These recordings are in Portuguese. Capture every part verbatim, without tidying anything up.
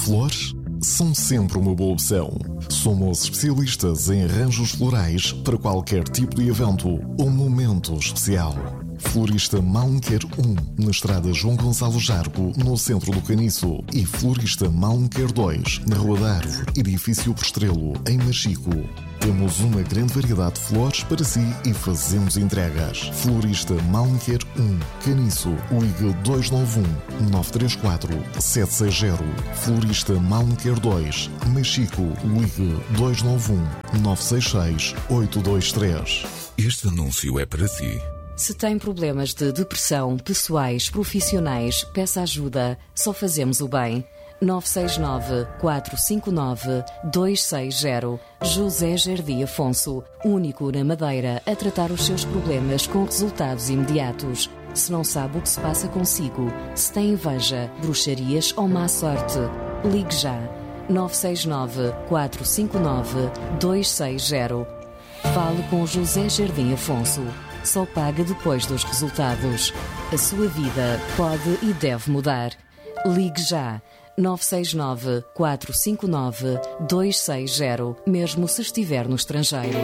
Flores são sempre uma boa opção. Somos especialistas em arranjos florais para qualquer tipo de evento ou momento especial. Florista Malmquer um, na estrada João Gonçalo Jargo, no centro do Caniço. E Florista Malmquer dois, na Rua da Árvore, edifício Prestrelo, em Machico. Temos uma grande variedade de flores para si e fazemos entregas. Florista Malmquer um, Caniço, ligue dois nove um, nove três quatro, sete seis zero. Florista Malmquer dois, Machico, ligue dois nove um, nove seis seis, oito dois três. Este anúncio é para si. Se tem problemas de depressão, pessoais, profissionais, peça ajuda. Só fazemos o bem. nove seis nove, quatro cinco nove, dois seis zero. José Jardim Afonso, único na Madeira a tratar os seus problemas com resultados imediatos. Se não sabe o que se passa consigo, se tem inveja, bruxarias ou má sorte, ligue já. nove seis nove, quatro cinco nove, dois seis zero. Fale com José Jardim Afonso. Só paga depois dos resultados. A sua vida pode e deve mudar. Ligue já. nove seis nove, quatro cinco nove, dois seis zero, mesmo se estiver no estrangeiro.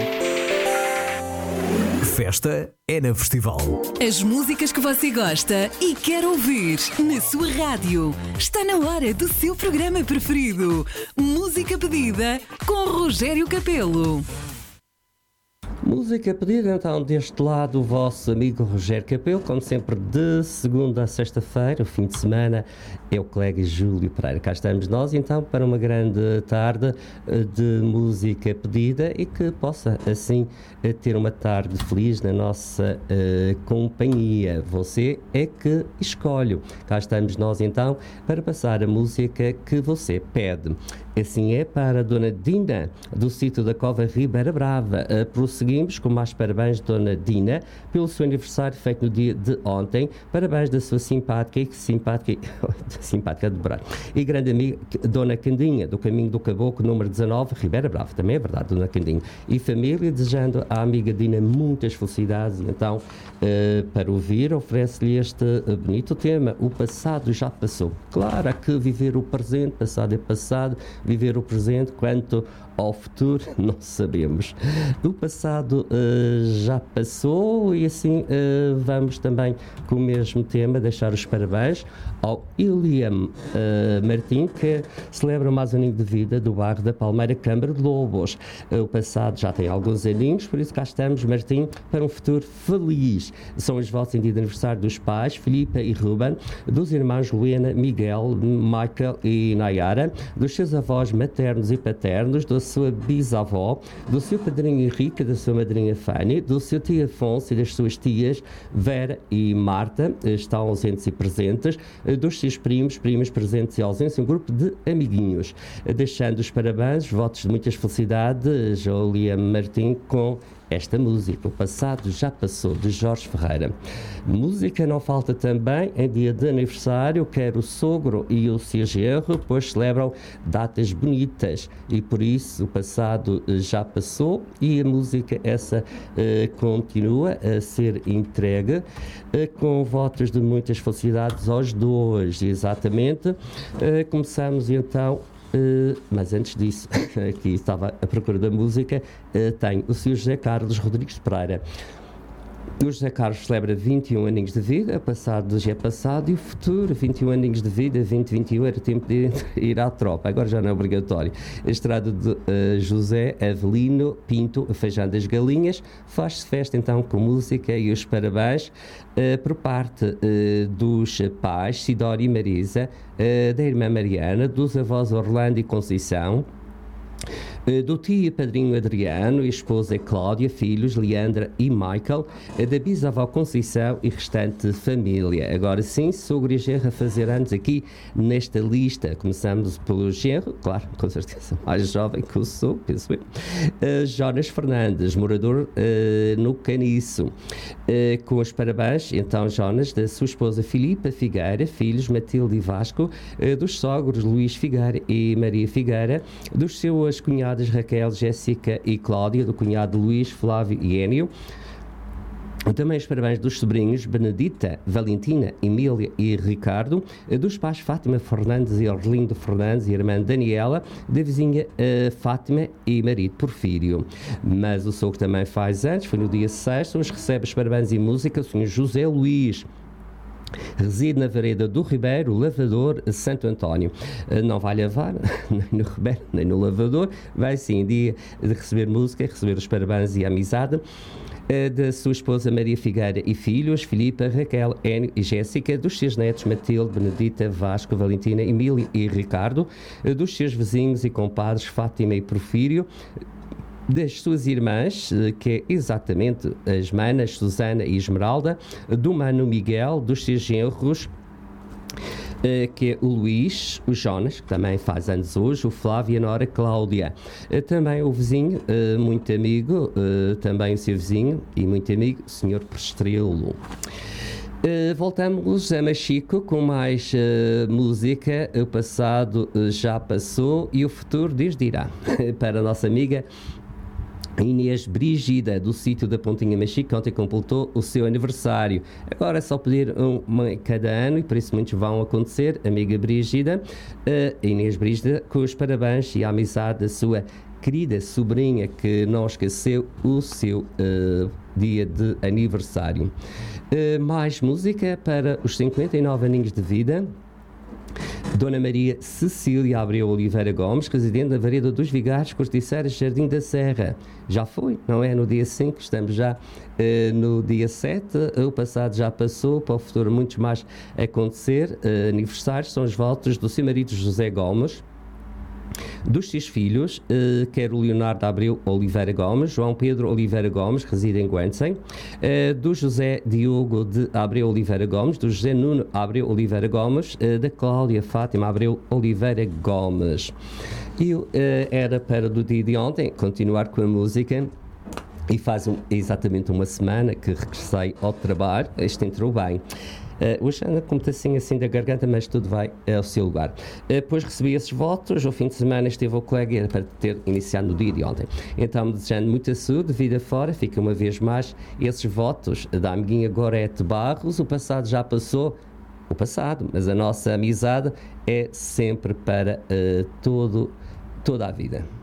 Festa é na Festival. As músicas que você gosta e quer ouvir na sua rádio. Está na hora do seu programa preferido. Música pedida com Rogério Capelo. Música pedida então deste lado o vosso amigo Rogério Capelo, como sempre de segunda a sexta-feira, o fim de semana é o colega Júlio Pereira. Cá estamos nós então para uma grande tarde de música pedida e que possa assim ter uma tarde feliz na nossa uh, companhia. Você é que escolhe. Cá estamos nós então para passar a música que você pede. Assim é para a Dona Dina, do sítio da Cova Ribeira Brava. Uh, prosseguimos com mais parabéns, Dona Dina, pelo seu aniversário feito no dia de ontem. Parabéns da sua simpática e simpática, simpática de Braga. E grande amiga, Dona Candinha, do Caminho do Caboclo, número dezanove, Ribeira Brava. Também é verdade, Dona Candinha. E família, desejando à amiga Dina muitas felicidades. E então, uh, para ouvir, oferece-lhe este uh, bonito tema. O passado já passou. Claro, há que viver o presente, passado é passado. Viver o presente, quanto ao futuro, não sabemos. O passado uh, já passou e assim uh, vamos também com o mesmo tema deixar os parabéns ao Iliam uh, Martim, que celebra mais um aninho de vida do bairro da Palmeira, Câmara de Lobos. Uh, o passado já tem alguns aninhos, por isso cá estamos, Martim, para um futuro feliz. São os votos em dia de aniversário dos pais, Filipe e Ruben, dos irmãos Luena, Miguel, Michael e Nayara, dos seus avós maternos e paternos, da sua bisavó, do seu padrinho Henrique, da sua madrinha Fanny, do seu tio Afonso e das suas tias Vera e Marta, estão ausentes e presentes, dos seus primos, primas presentes e ausentes, um grupo de amiguinhos. Deixando os parabéns, votos de muitas felicidades, Júlia Martim, com esta música, O Passado Já Passou, de Jorge Ferreira. Música não falta também em dia de aniversário, quer o sogro e o seu genro, pois celebram datas bonitas e por isso o passado já passou e a música essa uh, continua a ser entregue uh, com votos de muitas felicidades aos dois, exatamente. Uh, começamos então. Uh, mas antes disso, aqui estava à procura da música, uh, tem o senhor José Carlos Rodrigues Pereira. O José Carlos celebra vinte e um aninhos de vida, passado já é passado, e o futuro, vinte e um aninhos de vida, vinte e vinte e um, era tempo de ir à tropa, agora já não é obrigatório. Estrada de uh, José Avelino Pinto, Feijão das Galinhas, faz-se festa então com música e os parabéns uh, por parte uh, dos pais, Sidório e Marisa, uh, da irmã Mariana, dos avós Orlando e Conceição, do tio e padrinho Adriano e esposa Cláudia, filhos Leandra e Michael, da bisavó Conceição e restante família. Agora sim, sogro e genro a fazer anos aqui nesta lista. Começamos pelo genro, claro, com certeza mais jovem que eu sou, penso eu. Uh, Jonas Fernandes, morador uh, no Caniço. Uh, com os parabéns, então, Jonas, da sua esposa Filipa Figueira, filhos Matilde e Vasco, uh, dos sogros Luís Figueira e Maria Figueira, dos seus cunhados Raquel, Jéssica e Cláudia, do cunhado Luís, Flávio e Énio, Também os parabéns dos sobrinhos Benedita, Valentina, Emília e Ricardo, dos pais Fátima Fernandes e Orlindo Fernandes e irmã Daniela, da vizinha uh, Fátima e marido Porfírio. Mas o sogro também faz anos, foi no dia seis, hoje recebe os parabéns e música o senhor José Luís. Reside na Vereda do Ribeiro, Lavador, Santo António. Não vai lavar, nem no Ribeiro, nem no Lavador. Vai sim, dia de receber música, receber os parabéns e a amizade da sua esposa Maria Figueira e filhos, Filipa, Raquel, Enio e Jéssica, dos seus netos Matilde, Benedita, Vasco, Valentina, Emília e Ricardo, dos seus vizinhos e compadres Fátima e Porfírio, das suas irmãs, que é exatamente as manas Susana e Esmeralda, do mano Miguel, dos seus genros, que é o Luís, o Jonas, que também faz anos hoje, o Flávio e a Nora Cláudia. Também o vizinho, muito amigo, também o seu vizinho e muito amigo, o senhor Prestrelo. Uh, voltamos a Machico com mais uh, música. O passado uh, já passou e o futuro desde irá. Para a nossa amiga Inês Brigida, do sítio da Pontinha Machico, que ontem completou o seu aniversário. Agora é só pedir uma cada ano, e por isso muitos vão acontecer. Amiga Brigida, uh, Inês Brigida, com os parabéns e a amizade da sua querida sobrinha, que não esqueceu o seu uh, dia de aniversário. Uh, mais música para os cinquenta e nove aninhos de vida. Dona Maria Cecília Abreu Oliveira Gomes, residente da Vereda dos Vigares, Corticeiras, Jardim da Serra. Já foi, não é? No dia cinco, estamos já uh, no dia sete. O passado já passou, para o futuro muitos mais acontecer. Uh, aniversários são os votos do seu marido José Gomes, dos seus filhos, uh, quer o Leonardo Abreu Oliveira Gomes, João Pedro Oliveira Gomes, reside em Guensen, uh, do José Diogo de Abreu Oliveira Gomes, do José Nuno Abreu Oliveira Gomes, uh, da Cláudia Fátima Abreu Oliveira Gomes. E uh, era para do dia de ontem continuar com a música. E faz um, exatamente uma semana que regressei ao trabalho. Este entrou bem. Uh, hoje anda como assim, assim da garganta, mas tudo vai ao seu lugar. Uh, depois recebi esses votos. O fim de semana esteve o colega para ter iniciado no dia de ontem. Então, desejando muita saúde, vida fora, fica uma vez mais esses votos da amiguinha Gorete Barros. O passado já passou, o passado, mas a nossa amizade é sempre para uh, todo, toda a vida.